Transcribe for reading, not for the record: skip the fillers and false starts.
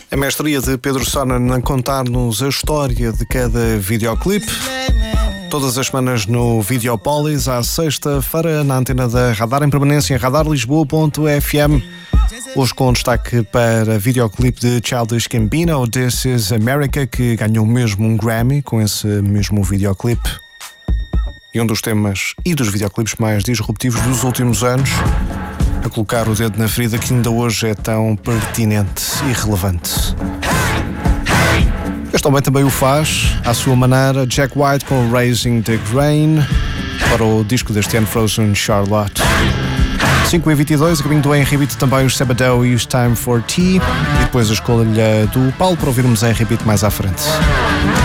A mestria de Pedro Sonnen a contar-nos a história de cada videoclipe. Todas as semanas no Videopolis, à sexta-feira, na antena da Radar em permanência em radarlisboa.fm. Hoje com destaque para videoclipe de Childish Gambino, This Is America, que ganhou mesmo um Grammy com esse mesmo videoclipe. E um dos temas e dos videoclipes mais disruptivos dos últimos anos, a colocar o dedo na ferida que ainda hoje é tão pertinente e relevante. Este homem também o faz, à sua maneira, Jack White com Raising the Grain, para o disco deste ano Frozen Charlotte. 5h22, a caminho do Em Repeat também os Sabadell e os Time for Tea, e depois a escolha do Paulo para ouvirmos em Repeat mais à frente.